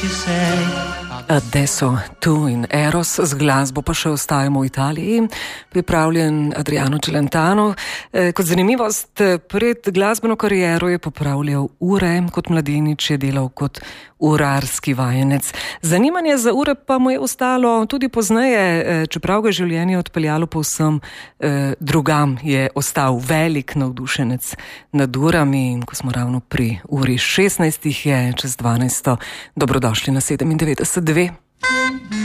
Adesso tu in Eros, z glasbo pa še ostajamo v Italiji, pripravljen Adriano Celentano. Kot zanimivost, pred glasbeno kariero je popravljal ure, kot mladenič je delal kot urarski vajenec. Zanimanje za ure pa mu je ostalo tudi pozneje, čeprav ga je življenje odpeljalo povsem drugam, je ostal velik navdušenec nad urami in ko smo ravno pri uri 16 je čez 12. Dobrodošli na 97.2.